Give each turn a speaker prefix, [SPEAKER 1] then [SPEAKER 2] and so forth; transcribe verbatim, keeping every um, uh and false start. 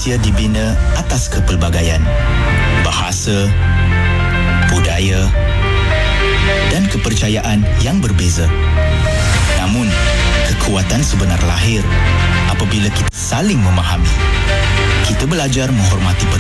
[SPEAKER 1] manusia dibina atas kepelbagaian, bahasa, budaya dan kepercayaan yang berbeza. Namun, kekuatan sebenar lahir apabila kita saling memahami. Kita belajar menghormati